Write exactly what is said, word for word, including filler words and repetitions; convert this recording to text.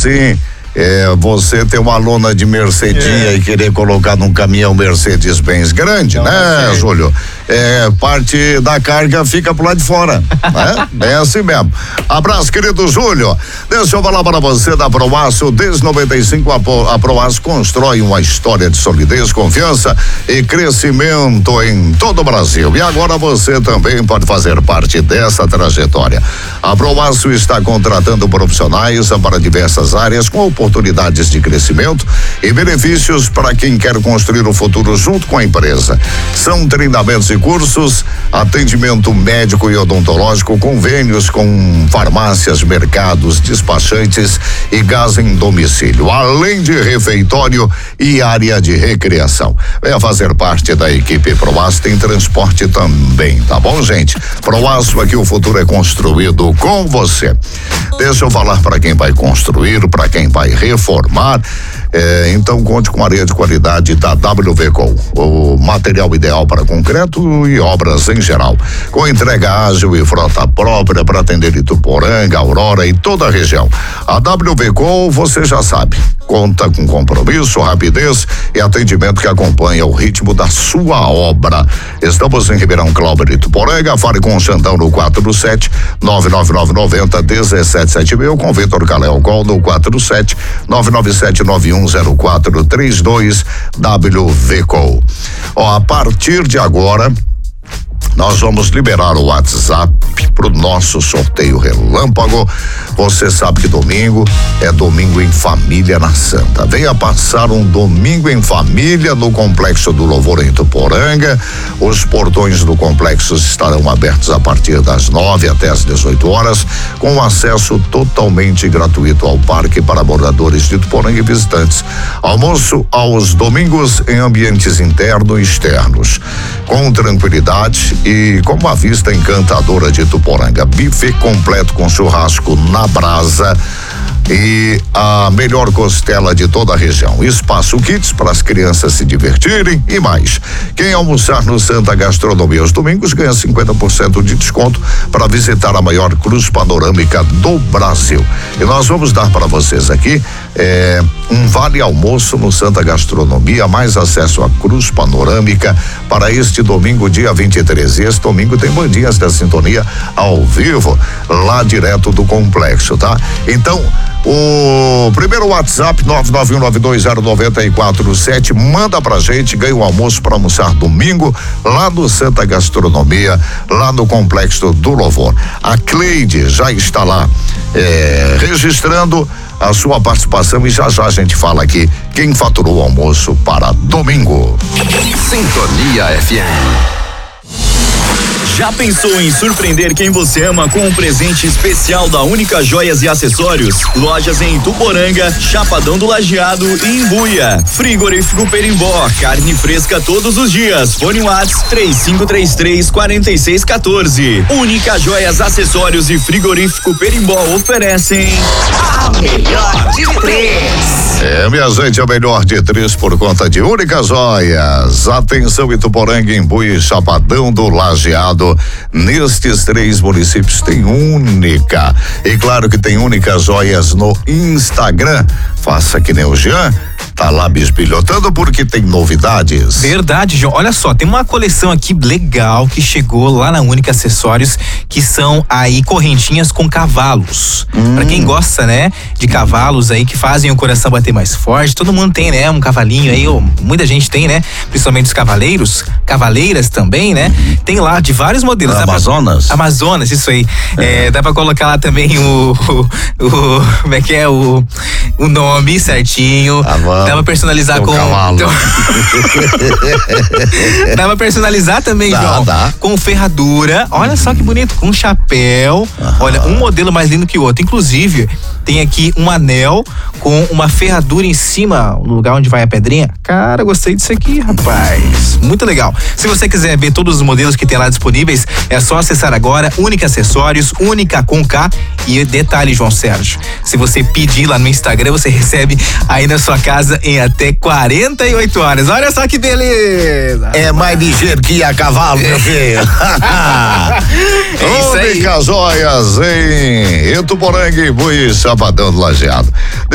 assim, é, você ter uma lona de Mercedinha é. e querer colocar num caminhão Mercedes-Benz grande, não, né, é. Júlio? É, parte da carga fica pro lado de fora, né? É assim mesmo. Abraço, querido Júlio. Deixa eu falar para você da Proaço. Desde noventa e cinco, a Proaço constrói uma história de solidez, confiança e crescimento em todo o Brasil. E agora você também pode fazer parte dessa trajetória. A Proaço está contratando profissionais para diversas áreas com oportunidades de crescimento e benefícios para quem quer construir o futuro junto com a empresa. São treinamentos e cursos, atendimento médico e odontológico, convênios com farmácias, mercados, despachantes e gás em domicílio, além de refeitório e área de recreação. Venha fazer parte da equipe Proaço, tem transporte também, tá bom, gente? Proaço, aqui o futuro é construído com você. Deixa eu falar para quem vai construir, para quem vai reformar. É, então conte com areia de qualidade da W V Com, o material ideal para concreto e obras em geral, com entrega ágil e frota própria para atender Ituporanga, Aurora e toda a região. A W V Com, você já sabe, conta com compromisso, rapidez e atendimento que acompanha o ritmo da sua obra. Estamos em Ribeirão Cláudio, Ituporanga. Fale com o Xandão no quatro sete nove nove nove nove zero um sete sete mil, com Vitor Calel Col no quatro sete nove nove sete nove um zero quatro três dois W V Com. Ó, a partir de agora, nós vamos liberar o WhatsApp pro nosso sorteio relâmpago. Você sabe que domingo é domingo em família na Santa. Venha passar um domingo em família no Complexo do Louvor em Ituporanga. Os portões do complexo estarão abertos a partir das nove até as dezoito horas, com acesso totalmente gratuito ao parque para moradores de Ituporanga e visitantes. Almoço aos domingos em ambientes internos e externos, com tranquilidade e com uma vista encantadora de Ituporanga. Buffet completo com churrasco na brasa e a melhor costela de toda a região. Espaço Kids para as crianças se divertirem e mais. Quem almoçar no Santa Gastronomia aos domingos ganha cinquenta por cento de desconto para visitar a maior cruz panorâmica do Brasil. E nós vamos dar para vocês aqui é, um vale almoço no Santa Gastronomia, mais acesso à cruz panorâmica para este domingo, dia vinte e três. E este domingo tem bandinhas da sintonia ao vivo, lá direto do complexo, tá? Então, o primeiro WhatsApp nove nove um nove dois zero nove quatro sete, manda pra gente, ganha um almoço para almoçar domingo lá no Santa Gastronomia, lá no Complexo do Louvor. A Cleide já está lá é, registrando a sua participação e já já a gente fala aqui quem faturou o almoço para domingo. Sintonia F M. Já pensou em surpreender quem você ama com um presente especial da Única Joias e Acessórios? Lojas em Ituporanga, Chapadão do Lajeado e Imbuia. Frigorífico Perimbó, carne fresca todos os dias. Fone WhatsApp três cinco três três, quatro seis um quatro. Única Joias, Acessórios e Frigorífico Perimbó oferecem a melhor de três. É, minha gente, a melhor de três por conta de Única Joias. Atenção, Ituporanga, Imbuia e Chapadão do Lajeado. Nestes três municípios tem Única. E claro que tem Única Joias no Instagram. Faça que nem o Jean, tá lá bisbilhotando porque tem novidades. Verdade, João. Olha só, tem uma coleção aqui legal que chegou lá na Única Acessórios, que são aí correntinhas com cavalos. Hum. Pra quem gosta, né, de cavalos aí que fazem o coração bater mais forte, todo mundo tem, né, um cavalinho aí, ou, muita gente tem, né, principalmente os cavaleiros, cavaleiras também, né, tem lá de vários modelos. Amazonas? Pra, Amazonas, isso aí. É. É, dá pra colocar lá também o, o, o como é que é, o, o nome certinho. Ah, dá pra personalizar com cavalo. Dá pra personalizar também, dá, João. Dá. Com ferradura. Olha hum. só que bonito, com chapéu. Aham. Olha, um modelo mais lindo que o outro. Inclusive, tem aqui um anel com uma ferradura em cima, no lugar onde vai a pedrinha. Cara, gostei disso aqui, rapaz. Muito legal. Se você quiser ver todos os modelos que tem lá disponíveis, é só acessar agora Única Acessórios, Única com K. E detalhe, João Sérgio, se você pedir lá no Instagram, você recebe aí na sua casa em até quarenta e oito horas. Olha só que beleza. É mais ligeiro que a cavalo, meu filho. É isso aí. Única Joias em Ituporanga, Imbuia e Chapadão do Lajeado.